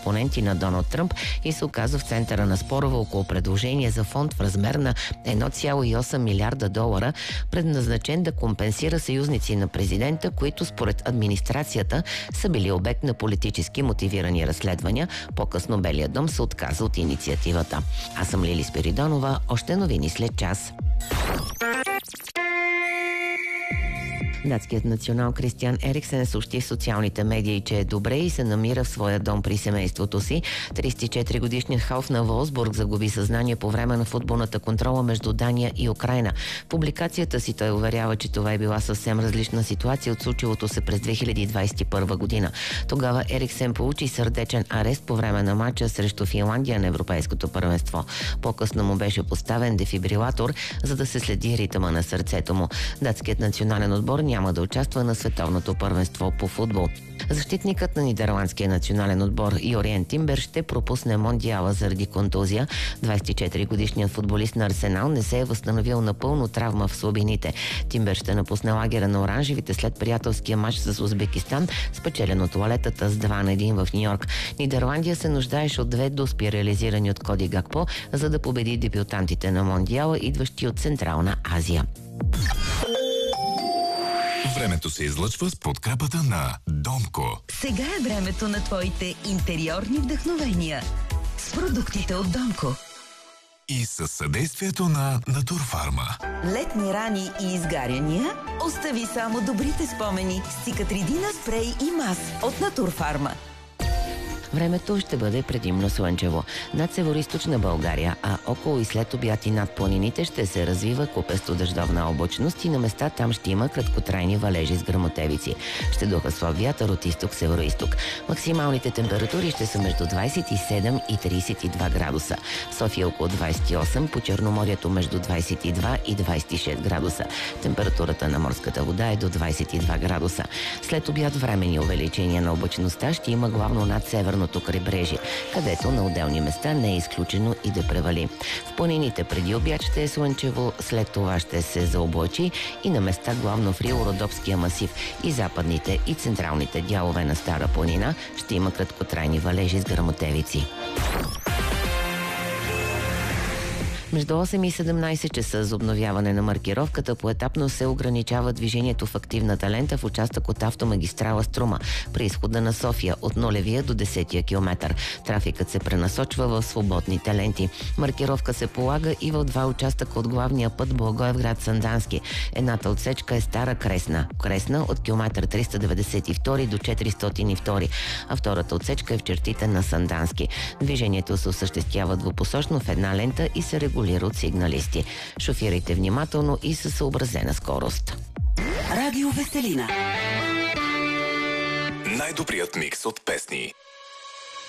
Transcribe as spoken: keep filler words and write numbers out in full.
опоненти на Доналд Тръмп и се оказа в центъра на спорова около предложение за фонд в размер на едно цяло и осем милиарда долара, предназначен да компенсира съюзници на президента, които според администрацията са били обект на политически мотивирани разследвания. По-късно Белият дом се отказа от инициативата. Аз съм Лили Спиридонова. Още новини след час. Датският национал Кристиан Ериксен съобщи в социалните медии, че е добре и се намира в своя дом при семейството си. тридесет и четири годишният халф на Волсбург загуби съзнание по време на футболната контрола между Дания и Украйна. В публикацията си той уверява, че това е била съвсем различна ситуация от случилото се през две хиляди двадесет и първа година. Тогава Ериксен получи сърдечен арест по време на матча срещу Финландия на Европейското първенство. По-късно му беше поставен дефибрилатор, за да се следи ритъма на сърцето му. Датският национален отбор няма да участва на световното първенство по футбол. Защитникът на нидерландския национален отбор Йориен Тимбер ще пропусне мондиала заради контузия. двадесет и четири годишният футболист на Арсенал не се е възстановил напълно травма в слабините. Тимбер ще напусне лагера на оранжевите след приятелския матч с Узбекистан, спечелен от лалетата с два на един в Нью-Йорк. Нидерландия се нуждаеше от две доспи, реализирани от Коди Гакпо, за да победи дебютантите на мондиала, идващи от Централна Азия. Времето се излъчва с подкрепата на Домко. Сега е времето на твоите интериорни вдъхновения с продуктите от Домко. И със съдействието на Натурфарма. Летни рани и изгаряния? Остави само добрите спомени с Цикатридина спрей и мас от Натурфарма. Времето ще бъде предимно слънчево. Над североизточна България, а около и след обяд и над планините ще се развива купесто дъждовна облачност и на места там ще има краткотрайни валежи с гръмотевици. Ще духа слаб вятър от изток-североизток. Максималните температури ще са между двадесет и седем и тридесет и два градуса. В София около двадесет и осем, по Черноморието между двадесет и два и двадесет и шест градуса. Температурата на морската вода е до двадесет и два градуса. След обяд времени увеличения на облачността ще има главно над северно крайбрежие, където на отделни места не е изключено и да превали. В планините преди обяд ще е слънчево, след това ще се заоблачи и на места главно в Рило-Родопския масив и западните и централните дялове на Стара планина ще има краткотрайни валежи с гръмотевици. Между осем и седемнадесет часа за обновяване на маркировката поетапно се ограничава движението в активната лента в участък от автомагистрала Струма при изхода на София от нулевия до десетия километър. Трафикът се пренасочва в свободните ленти. Маркировка се полага и в два участъка от главния път Благоевград-Сандански. Едната отсечка е Стара Кресна. Кресна от километър триста деветдесет и втори до четиристотин и втори, а втората отсечка е в чертите на Сандански. Движението се осъществява двупосочно в една лента и се регулира от сигналисти. Шофирайте внимателно и със съобразена скорост. Радио Веселина. Най-добрият микс от песни.